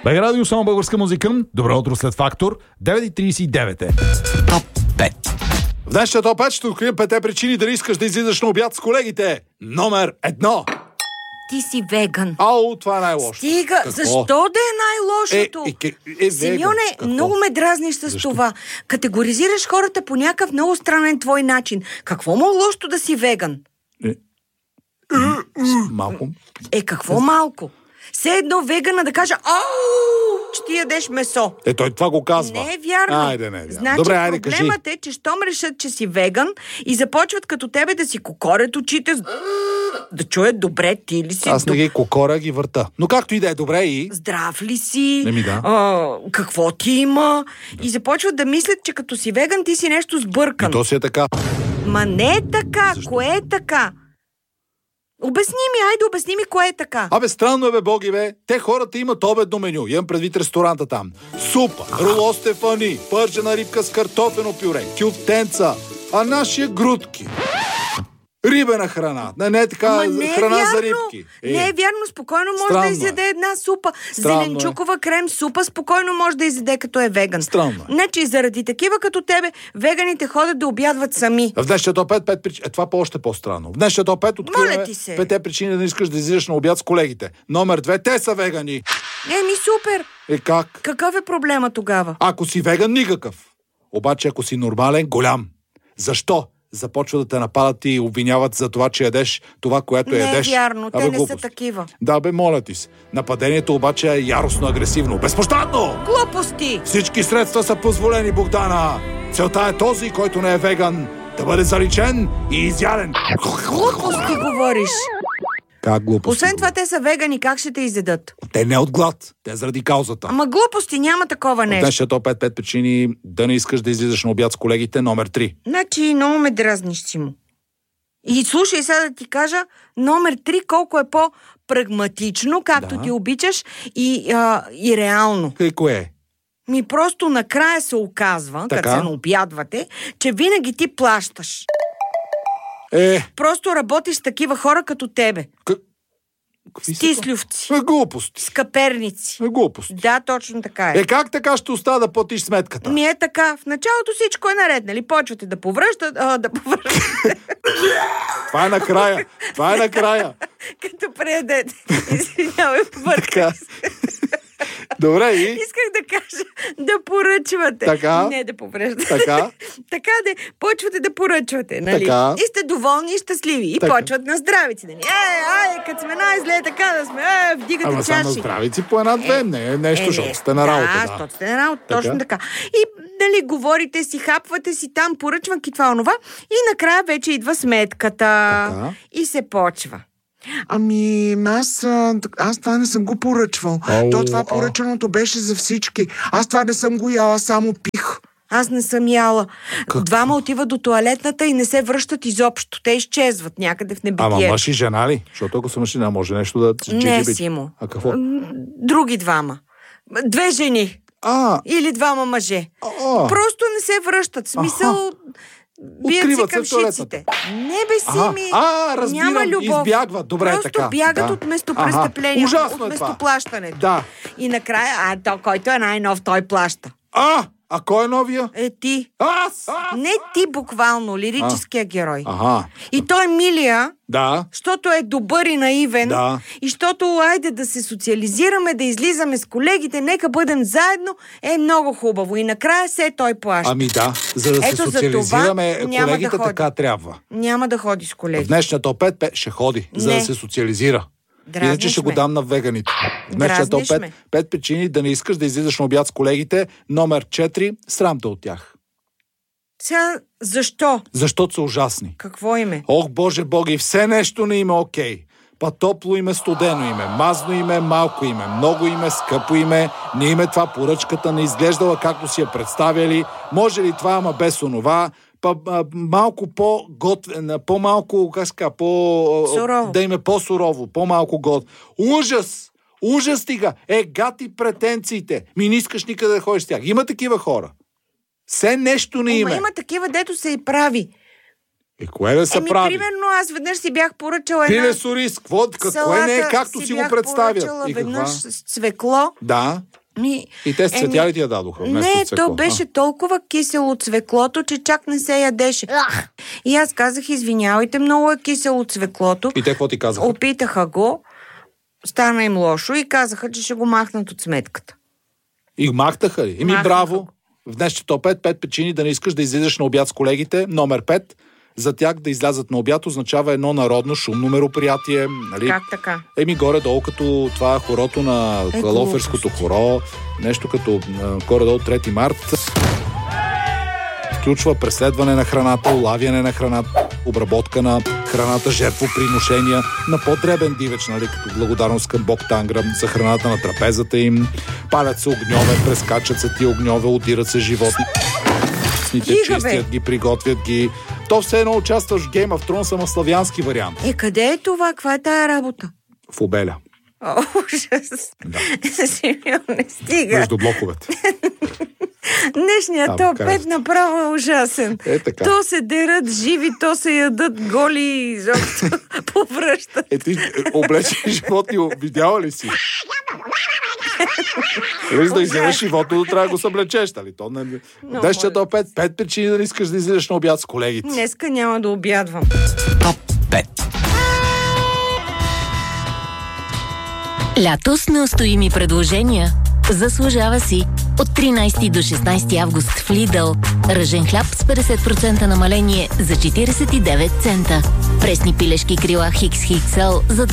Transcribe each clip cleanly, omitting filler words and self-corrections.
БГ Радио, само българска музика. Добро утро след Фактор. 9:39 е. Топ 5. В днешния топ 5 ще открием 5 причини дали искаш да излизаш на обяд с колегите. Номер 1. Ти си веган. Ау, това е най-лошо. Стига, Какво? защо да е най-лошото? Симеоне, много ме дразниш с това. Категоризираш хората по някакъв много странен твой начин. Какво му е лошото да си веган? Малко. Какво малко? Все едно вегана да каже: ау, че ти ядеш месо. Той това го казва. Не е вярно. Айде, не е вярно. Значи, добре, айде, проблемът е, че щом решат, че си веган и започват като тебе да си кокорят очите, да чуят добре ти ли си. Аз не ги кокоря, ги върта. Но както и да е, добре и... Здрав ли си? Да. Какво ти има? И започват да мислят, че като си веган ти си нещо сбъркан. И то си е така. Ма не е така. Защо? Кое е така? Обясни ми кое е така. Странно е, боги, бе. Те хората имат обедно меню. Имам предвид ресторанта там. Супа, руло Стефани, пържена рибка с картофено пюре, кюфтенца, а нашия грудки. Рибена храна. Не така храна за рибки. Не е вярно. Спокойно може да изяде една супа. Зеленчукова крем супа спокойно може да изяде, като е веган. Странно. Значи заради такива като тебе, веганите ходят да обядват сами. В днешния топ 5 причини. Това по-още по-странно. В днешния топ 5 откриваме 5 причини да не искаш да излизаш на обяд с колегите. Номер 2. Те са вегани. Супер. Как? Какъв е проблема тогава? Ако си веган, никакъв. Обаче, ако си нормален, голям. Защо? Започва да те нападат и обвиняват за това, че ядеш това, което ядеш. Не е вярно, те не са такива. Да, моля ти се. Нападението обаче е яростно агресивно. Безпощадно! Глупости! Всички средства са позволени, Богдана. Целта е този, който не е веган, да бъде заличен и изяден. Глупости говориш. Как глупости? Освен това, те са вегани, как ще те изядат? Те не от глад, те заради каузата. Ама глупости, няма такова нещо. Днешния топ 5 причини да не искаш да излизаш на обяд с колегите. Номер 3. Значи, много ме дразниш, Симо. И слушай сега да ти кажа, номер 3 колко е по-прагматично, както ти обичаш, и реално. Кое? Просто накрая се оказва, като се наобядвате, че винаги ти плащаш. Просто работиш с такива хора като тебе. Стислювци. Глупости. Скъперници. Глупости. Да, точно така е. Как така ще остава да платиш сметката? Е така. В началото всичко е наред, нали? Почвате да повръщате. Това е накрая. Като преядете. Извинявай, бърках. Добре, и? Исках да кажа да поръчвате. Така? Не да повреждате. Така? Така почвате да поръчвате, нали? Така? И сте доволни и щастливи. И почват на здравици, нали? Като сме най-зле, така да сме, вдигате чаши. Ама само здравици по една-две, не е нещо, защото сте на работа. Да, защото сте на работа, точно така. И, говорите си, хапвате си там, поръчванки това, онова, и накрая вече идва сметката. Така? И се почва. Аз това не съм го поръчвал. Това поръчаното беше за всички. Аз това не съм го яла, само пих. Аз не съм яла. Двама отиват до тоалетната и не се връщат изобщо. Те изчезват някъде в небитие. Ама мъж и жена ли? Защото ако са мъж и жена, може нещо да... Не, Симо. А какво? Други двама. 2 жени. Или 2 мъже. Просто не се връщат. Смисъл... Бият си към шиците. Не бе, Сими. Няма любов. Избягват. Добре, просто така. Бягат от местопрестъплението. Ужасно от е местоплащането. Да. И накрая, който е най-нов, той плаща. А кой е новия? Ти. Аз! Не ти буквално, лирическия герой. Ага. И той е милия, защото е добър и наивен, и защото айде да се социализираме, да излизаме с колегите, нека бъдем заедно, е много хубаво. И накрая той плаща. За да се социализираме, колегите така трябва. Няма да ходи с колеги. В днешния топ 5 ще ходи, за да се социализира. Иначе ще го дам на веганите. Днешния топ 5 причини да не искаш да излизаш на обяд с колегите. Номер 4. Срамта от тях. Сега, защо? Защото са ужасни. Какво им е? Ох, Боже боги, все нещо не им е окей. Па топло им е, студено им е, мазно им е, малко им е, много им е, скъпо им е, не им е това, поръчката не изглеждала както си я представяли, може ли това, ама без онова, малко по-готвена, по-малко, сурово. Да им е по-сурово, по-малко Ужас! Ужас стига! Гати претенциите! Не искаш никъде да ходиш с тях. Има такива хора. Все нещо не има. Има такива, дето се и прави. Кое да се прави? Примерно, аз веднъж си бях поръчала една... Пиле с ориз, кое не е както си го представя? Салата си бях поръчала веднъж с цвекло. Да. И те с цветя ли ти я дадоха? Не, то беше толкова кисело цвеклото, че чак не се ядеше. И аз казах, извинявайте, много е кисело цвеклото. И те какво ти казаха? Опитаха го, стана им лошо и казаха, че ще го махнат от сметката. И махнаха ли? Браво! В днешното 5 причини да не искаш да излизаш на обяд с колегите. Номер 5. За тях да излязат на обяд означава едно народно шумно мероприятие. Нали? Как така? Горе-долу като това хорото на Лоферското хоро, нещо като горе-долу 3 март. Включва преследване на храната, улавяне на храната, обработка на храната, жертвоприношения на по-дребен дивеч, нали, като благодарност към Бог Тангра за храната на трапезата им. Палят се огньове, прескачат се тия огньове, удират се животни. Чистят ги, приготвят ги. То все едно участваш в Game of Thrones, ама славянски вариант. Къде е това? Каква е тая работа? В Обеля. Ужас. Да. Симеон, не стига. Между блоковете. Днешният топ 5 направо е ужасен. Така. То се дерат живи, то се ядат голи и изобщо повръщат. Ти облечени животни, видяла ли си? За да изядеш животно, трябва да го съблечеш, нали? Днешният топ 5 причини да не искаш да излизаш на обяд с колегите. Днеска няма да обядвам. Топ 5. Лято с неустоими предложения. Заслужава си. От 13 до 16 август в Lidl. Ръжен хляб с 50% намаление за 49 цента. Пресни пилешки крила XXL за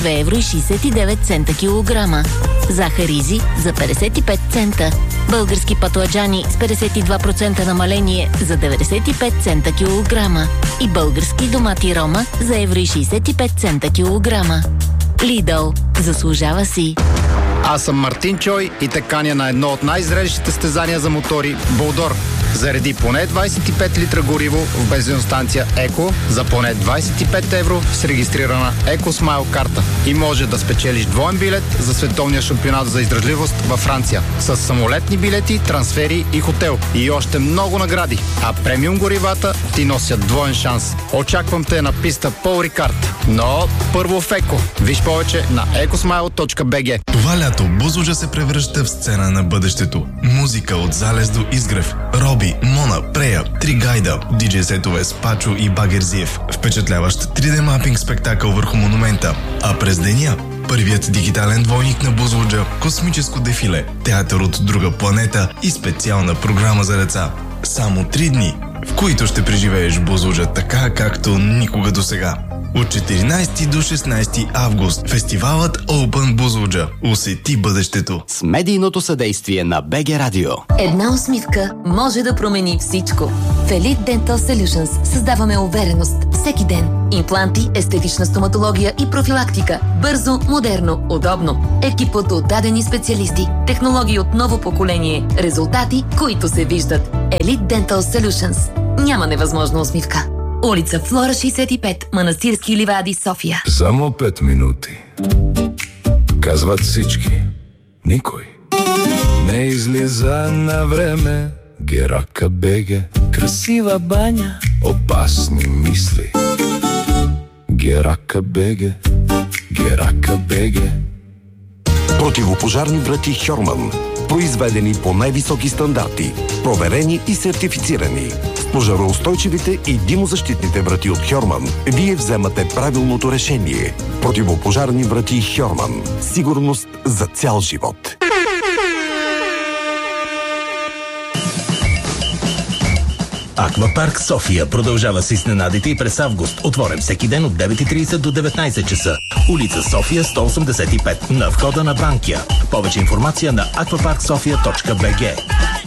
2,69 евро килограма. Захар Изи за 55 цента. Български патладжани с 52% намаление за 95 цента килограма. И български домати Рома за 1,65 евро килограма. Lidl. Заслужава си. Аз съм Мартин Чой и те каня на едно от най-зрелищите състезания за мотори – Болдор. Зареди поне 25 литра гориво в бензиностанция Еко за поне 25 евро с регистрирана EcoSmile карта. И може да спечелиш двоен билет за световния шампионат за издръжливост във Франция. С самолетни билети, трансфери и хотел. И още много награди. А премиум горивата ти носят двоен шанс. Очаквам те на писта Пол Рикард. Но първо в Еко. Виж повече на ecosmile.bg. Това лято Бузлуджа се превръща в сцена на бъдещето. Музика от Залез до Изгрев. Роби, Мона, Прея, Три гайда, диджей сетове с Пачо и Багерзиев. Впечатляващ 3D мапинг спектакъл върху монумента. А през деня първият дигитален двойник на Бузлуджа, космическо дефиле, театър от друга планета и специална програма за деца. Само 3 дни, в които ще преживееш Бузлуджа така, както никога досега. От 14 до 16 август фестивалът Open Бузлуджа. Усети бъдещето. С медийното съдействие на БГ Радио. Една усмивка може да промени всичко. В Elite Dental Solutions създаваме увереност всеки ден. Импланти, естетична стоматология и профилактика. Бързо, модерно, удобно. Екип от отдадени специалисти. Технологии от ново поколение. Резултати, които се виждат. Elite Dental Solutions. Няма невъзможна усмивка. Улица Флора 65, Манастирски ливади, София. Само 5 минути. Казват всички. Никой не излиза на време. Герака беге. Красива баня. Опасни мисли. Герака беге. Герака беге. Противопожарни врати Хьорман. Произведени по най-високи стандарти. Проверени и сертифицирани. С пожароустойчивите и димозащитните врати от Хьорман вие вземате правилното решение. Противопожарни врати Хьорман. Сигурност за цял живот. Аквапарк София продължава с изненадите и през август. Отворен всеки ден от 9:30 до 19 часа. Улица София 185 на входа на Банкя. Повече информация на aquaparksofia.bg.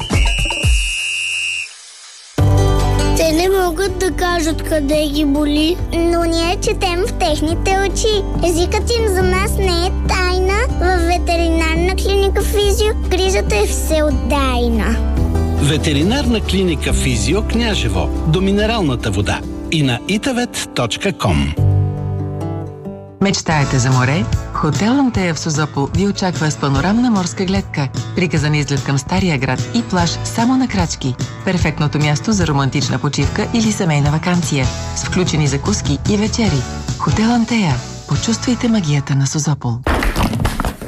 Те не могат да кажат къде ги боли, но ние четем в техните очи. Езикът им за нас не е тайна. Във ветеринарна клиника Физио грижата е всеотдайна. Ветеринарна клиника Физио Княжево до минералната вода и на itavet.com. Мечтаете за море? Хотел Антея в Созопол ви очаква с панорамна морска гледка, приказан изглед към Стария град и плаж само на крачки. Перфектното място за романтична почивка или семейна ваканция с включени закуски и вечери. Хотел Антея. Почувствайте магията на Созопол.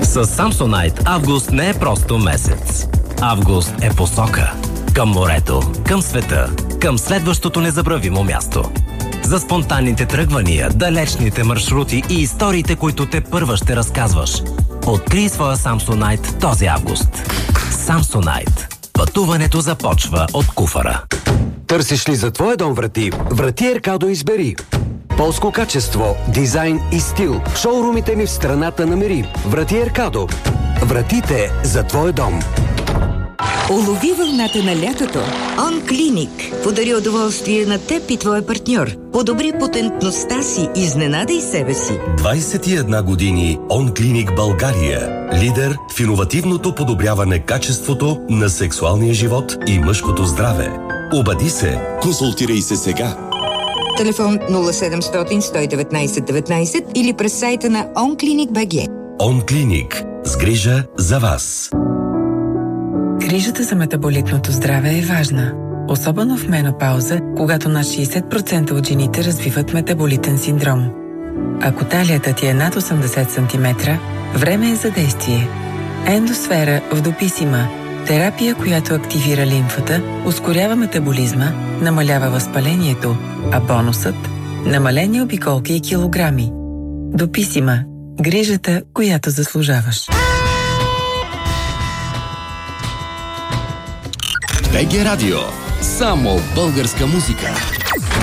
С Samsonite август не е просто месец. Август е посока. Към морето, към света, към следващото незабравимо място. За спонтанните тръгвания, далечните маршрути и историите, които те първа ще разказваш. Открий своя Samsonite този август. Samsonite. Пътуването започва от куфара. Търсиш ли за твоя дом врати? Врати Еркадо избери. Полско качество, дизайн и стил. Шоурумите ни в страната намери. Врати Еркадо. Вратите за твой дом. Улови вълната на лятото. OnClinic подари удоволствие на теб и твоя партньор. Подобри потентността си, изненадай себе си. 21 години OnClinic България. Лидер в иновативното подобряване качеството на сексуалния живот и мъжкото здраве. Обади се. Консултирай се сега. Телефон 0700 119 19 или през сайта на OnClinic.bg. OnClinic. С грижа за вас. Грижата за метаболитното здраве е важна. Особено в менопауза, когато над 60% от жените развиват метаболитен синдром. Ако талията ти е над 80 см, време е за действие. Ендосфера в Дописима. Терапия, която активира лимфата, ускорява метаболизма, намалява възпалението, а бонусът – намалени обиколки и килограми. Дописима. Грижата, която заслужаваш. БГ Радио. Само българска музика.